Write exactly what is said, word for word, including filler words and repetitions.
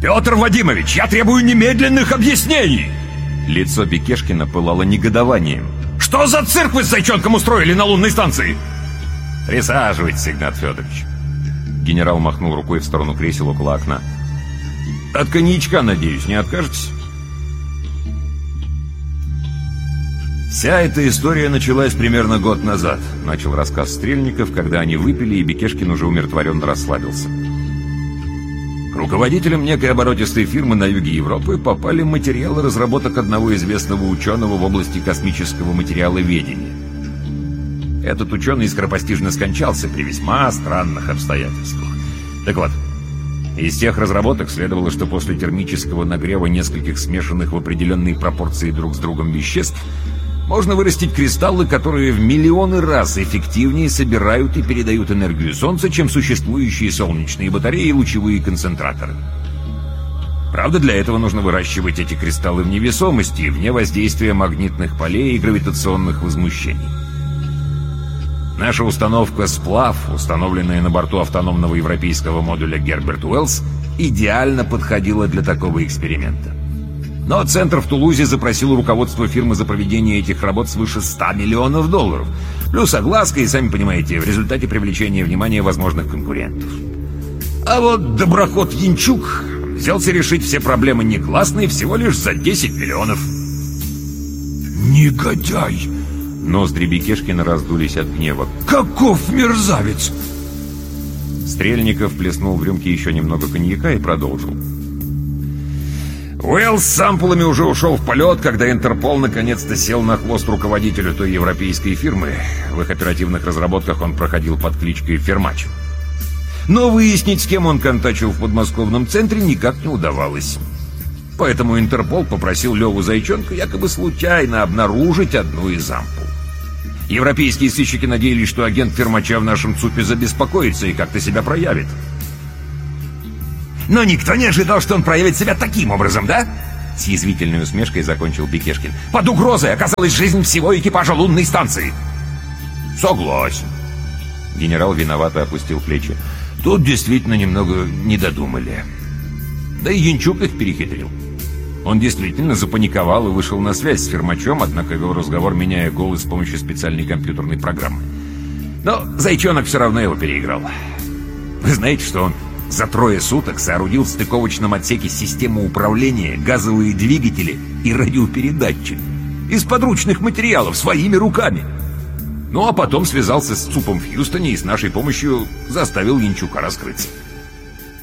Петр Вадимович, я требую немедленных объяснений! Лицо Бекешкина пылало негодованием. Что за цирк вы с зайчонком устроили на лунной станции? Присаживайтесь, Игнат Федорович. Генерал махнул рукой в сторону кресел около окна. От коньячка, надеюсь, не откажетесь? Вся эта история началась примерно год назад, начал рассказ Стрельников, когда они выпили, и Бекешкин уже умиротворенно расслабился. К руководителям некой оборотистой фирмы на юге Европы попали материалы разработок одного известного ученого в области космического материаловедения. Этот ученый скоропостижно скончался при весьма странных обстоятельствах. Так вот, из тех разработок следовало, что после термического нагрева нескольких смешанных в определенной пропорции друг с другом веществ можно вырастить кристаллы, которые в миллионы раз эффективнее собирают и передают энергию Солнца, чем существующие солнечные батареи и лучевые концентраторы. Правда, для этого нужно выращивать эти кристаллы в невесомости, вне воздействия магнитных полей и гравитационных возмущений. Наша установка «Сплав», установленная на борту автономного европейского модуля «Герберт Уэллс», идеально подходила для такого эксперимента. Но центр в Тулузе запросил у руководства фирмы за проведение этих работ свыше ста миллионов долларов. Плюс огласка и, сами понимаете, в результате привлечения внимания возможных конкурентов. А вот доброход Янчук взялся решить все проблемы негласные всего лишь за десять миллионов. Негодяй! Ноздри Бекешкина раздулись от гнева. Каков мерзавец! Стрельников плеснул в рюмки еще немного коньяка и продолжил. Уэллс с ампулами уже ушел в полет, когда Интерпол наконец-то сел на хвост руководителю той европейской фирмы. В их оперативных разработках он проходил под кличкой Фермач. Но выяснить, с кем он контачил в подмосковном центре, никак не удавалось. Поэтому Интерпол попросил Леву Зайчонка якобы случайно обнаружить одну из ампул. Европейские сыщики надеялись, что агент Фермача в нашем ЦУПе забеспокоится и как-то себя проявит. Но никто не ожидал, что он проявит себя таким образом, да? С язвительной усмешкой закончил Бекешкин. Под угрозой оказалась жизнь всего экипажа лунной станции. Согласен. Генерал виновато опустил плечи. Тут действительно немного не додумали. Да и Янчук их перехитрил. Он действительно запаниковал и вышел на связь с Фермачом, однако вел разговор, меняя голос с помощью специальной компьютерной программы. Но Зайчонок все равно его переиграл. Вы знаете, что он за трое суток соорудил в стыковочном отсеке систему управления, газовые двигатели и радиопередатчик из подручных материалов своими руками. Ну а потом связался с ЦУПом в Хьюстоне и с нашей помощью заставил Янчука раскрыться.